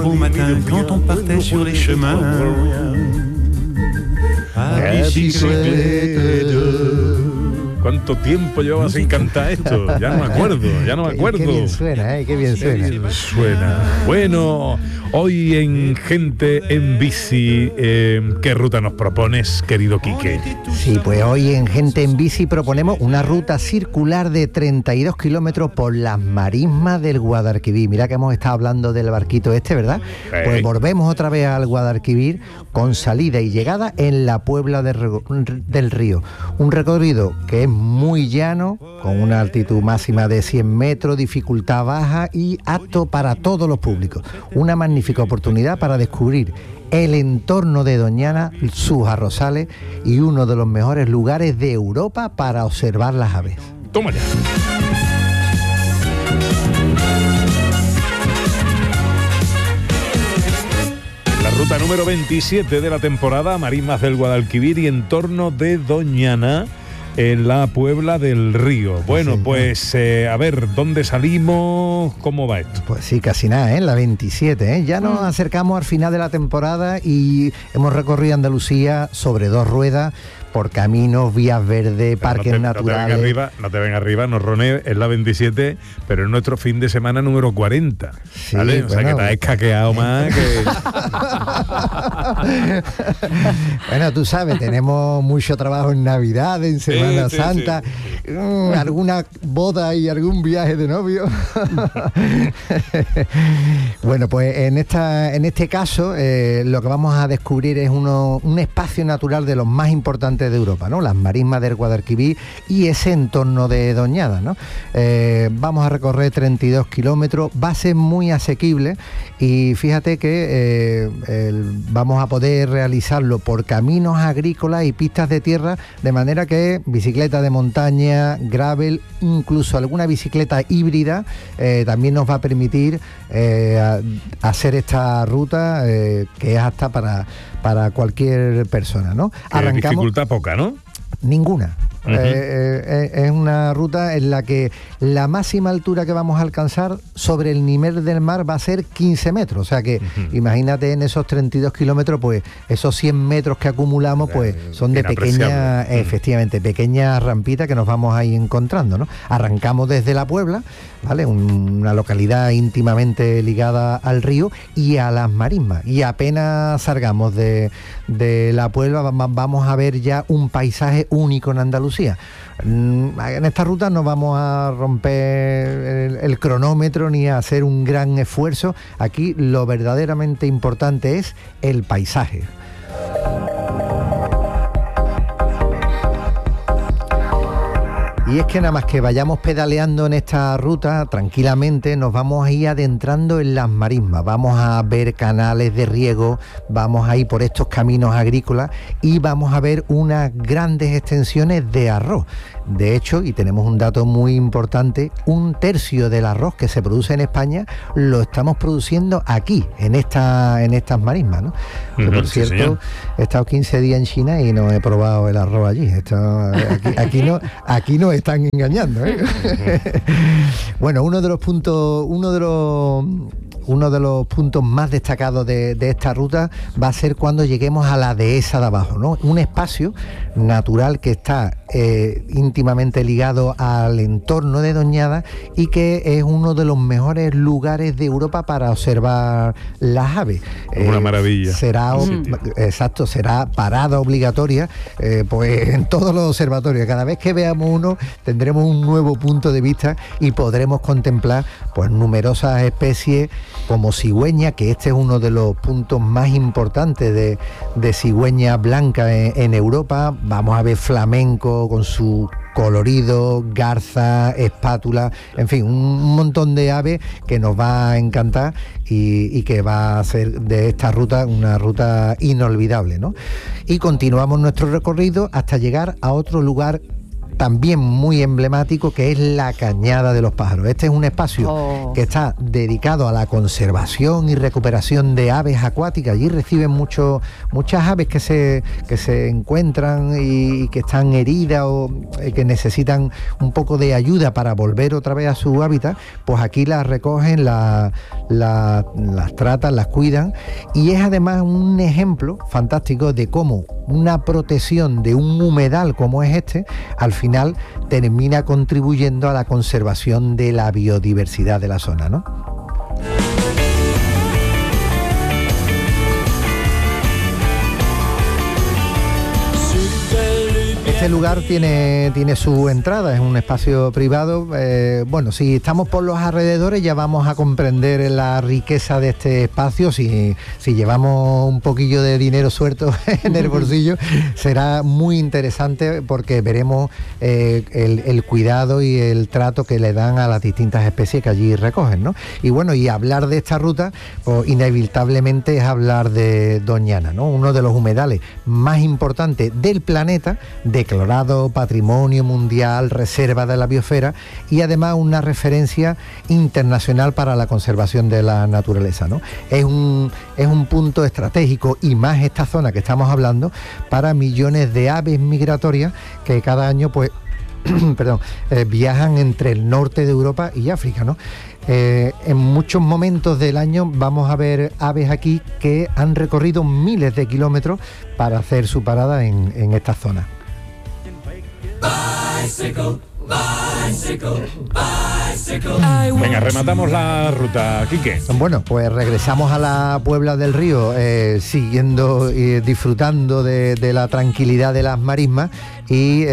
Au matin, quand on partait sur les chemins, à bicicleta. ¿Cuánto tiempo llevaba sin cantar esto? Ya no me acuerdo. Qué bien suena, qué bien suena. Bueno, hoy en Gente en Bici, ¿qué ruta nos propones, querido Quique? Sí, pues hoy en Gente en Bici proponemos una ruta circular de 32 kilómetros por las marismas del Guadalquivir. Mira que hemos estado hablando del barquito este, ¿verdad? Pues volvemos otra vez al Guadalquivir con salida y llegada en la Puebla del Río. Un recorrido que es muy llano, con una altitud máxima de 100 metros, dificultad baja y apto para todos los públicos. Una magnífica oportunidad para descubrir el entorno de Doñana, sus arrozales y uno de los mejores lugares de Europa para observar las aves. Toma ya. Ruta número 27 de la temporada, marismas del Guadalquivir y entorno de Doñana, en la Puebla del Río. Bueno, pues a ver, ¿dónde salimos? ¿Cómo va esto? Pues sí, casi nada, la 27, Ya nos acercamos al final de la temporada y hemos recorrido Andalucía sobre 2 ruedas, por caminos, vías verdes, parques naturales. No te ven arriba, no Roné, es la 27, pero es nuestro fin de semana número 40. Sí, ¿vale? O sea que te has escaqueado más que... Bueno, tú sabes, tenemos mucho trabajo en Navidad, en Semana Santa, alguna boda y algún viaje de novio. Bueno, pues en este caso lo que vamos a descubrir es un espacio natural de los más importantes de Europa, ¿no? Las marismas del Guadalquivir y ese entorno de Doñana, ¿no? Vamos a recorrer 32 kilómetros, va a ser muy asequible y fíjate que vamos a poder realizarlo por caminos agrícolas y pistas de tierra, de manera que bicicleta de montaña, gravel, incluso alguna bicicleta híbrida también nos va a permitir hacer esta ruta que es apta para cualquier persona, ¿no? Arrancamos. Dificultad poca, ¿no? Ninguna. Es una ruta en la que la máxima altura que vamos a alcanzar sobre el nivel del mar va a ser 15 metros, o sea que imagínate en esos 32 kilómetros, pues esos 100 metros que acumulamos pues son de pequeña, efectivamente, pequeñas rampitas que nos vamos a ir encontrando, ¿no? Arrancamos desde La Puebla, ¿vale? Una localidad íntimamente ligada al río y a las marismas, y apenas salgamos de La Puebla vamos a ver ya un paisaje único en Andalucía. En esta ruta no vamos a romper el cronómetro ni a hacer un gran esfuerzo. Aquí lo verdaderamente importante es el paisaje. Y es que nada más que vayamos pedaleando en esta ruta, tranquilamente nos vamos a ir adentrando en las marismas, vamos a ver canales de riego, vamos a ir por estos caminos agrícolas y vamos a ver unas grandes extensiones de arroz. De hecho, y tenemos un dato muy importante, 1/3 del arroz que se produce en España lo estamos produciendo aquí, en estas marismas, ¿no? Que por cierto, he estado 15 días en China y no he probado el arroz allí. Aquí no están engañando, ¿eh? Bueno, uno de los puntos más destacados de esta ruta va a ser cuando lleguemos a la dehesa de abajo, ¿no? Un espacio natural que está íntimamente ligado al entorno de Doñana y que es uno de los mejores lugares de Europa para observar las aves. Una maravilla. Será parada obligatoria pues en todos los observatorios. Cada vez que veamos uno tendremos un nuevo punto de vista y podremos contemplar pues numerosas especies como cigüeña, que este es uno de los puntos más importantes de cigüeña blanca en Europa. Vamos a ver flamenco con su colorido, garza, espátula, en fin, un montón de aves que nos va a encantar y que va a ser de esta ruta una ruta inolvidable, ¿no? Y continuamos nuestro recorrido hasta llegar a otro lugar también muy emblemático, que es la Cañada de los Pájaros. Este es un espacio que está dedicado a la conservación y recuperación de aves acuáticas. Allí reciben muchas aves que se encuentran y que están heridas o que necesitan un poco de ayuda para volver otra vez a su hábitat. Pues aquí las recogen, las tratan, las cuidan, y es además un ejemplo fantástico de cómo una protección de un humedal como es este, al final termina contribuyendo a la conservación de la biodiversidad de la zona, ¿no? Este lugar tiene su entrada, es un espacio privado. Bueno, si estamos por los alrededores ya vamos a comprender la riqueza de este espacio. Si llevamos un poquillo de dinero suelto en el bolsillo, será muy interesante porque veremos el cuidado y el trato que le dan a las distintas especies que allí recogen, ¿no? Y bueno, y hablar de esta ruta, pues inevitablemente es hablar de Doñana, ¿no? Uno de los humedales más importantes del planeta, declarado Patrimonio Mundial, Reserva de la Biosfera, y además una referencia internacional para la conservación de la naturaleza, ¿no? Es un punto estratégico, y más esta zona que estamos hablando, para millones de aves migratorias que cada año pues viajan entre el norte de Europa y África, ¿no? En muchos momentos del año vamos a ver aves aquí que han recorrido miles de kilómetros para hacer su parada en esta zona. Bicycle, bicycle, bicycle. Venga, rematamos la ruta, Quique. Bueno, pues regresamos a la Puebla del Río, siguiendo y disfrutando de la tranquilidad de las marismas, y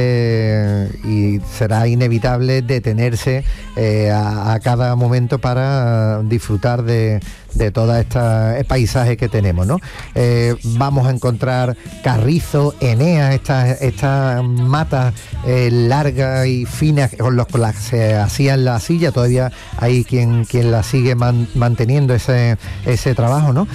será inevitable detenerse a cada momento para disfrutar de todo este paisaje que tenemos, ¿no? Vamos a encontrar carrizo, enea, estas matas largas y finas con las que se hacían la silla. Todavía hay quien la sigue manteniendo ese trabajo, ¿no?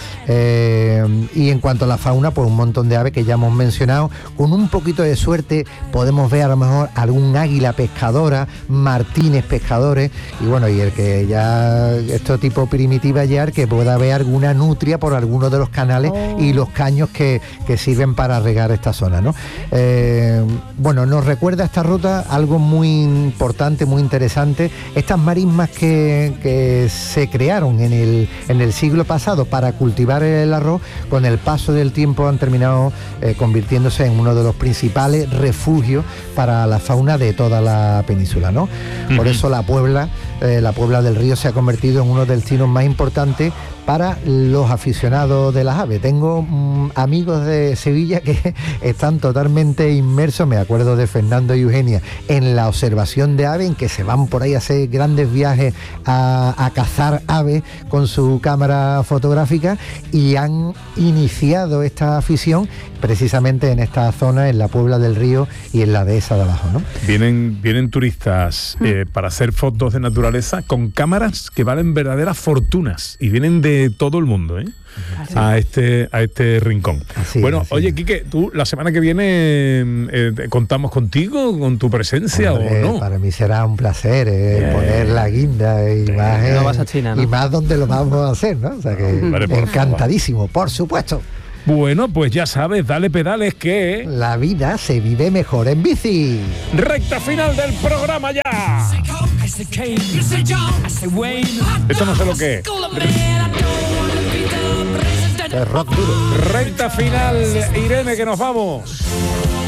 Y en cuanto a la fauna, pues un montón de aves que ya hemos mencionado. Con un poquito de suerte podemos ver a lo mejor algún águila pescadora, martines pescadores, y bueno, y el que ya esto tipo primitiva ya, que pueda haber alguna nutria por alguno de los canales y los caños que sirven para regar esta zona, ¿no? Bueno, nos recuerda esta ruta algo muy importante, muy interesante. Estas marismas que se crearon en el siglo pasado para cultivar el arroz, con el paso del tiempo han terminado convirtiéndose en uno de los principales refugios para la fauna de toda la península, ¿no? Por eso la Puebla del Río se ha convertido en uno de los destinos más importantes para los aficionados de las aves. Tengo amigos de Sevilla que están totalmente inmersos, me acuerdo de Fernando y Eugenia, en la observación de aves, en que se van por ahí a hacer grandes viajes a cazar aves con su cámara fotográfica, y han iniciado esta afición precisamente en esta zona, en la Puebla del Río y en la dehesa de abajo, ¿no? Vienen turistas para hacer fotos de naturaleza con cámaras que valen verdaderas fortunas, y vienen de todo el mundo, a este rincón. Bueno, oye, Quique, tú la semana que viene contamos contigo, con tu presencia. ¿O no? Para mí será un placer poner la guinda y más, no vas a China, ¿no? Y más donde lo vamos a hacer, ¿no? O sea que encantadísimo, por supuesto. Bueno, pues ya sabes, dale pedales, que la vida se vive mejor en bici. Recta final del programa ya. Esto no sé lo que es. Es rock duro. Recta final, Irene, que nos vamos.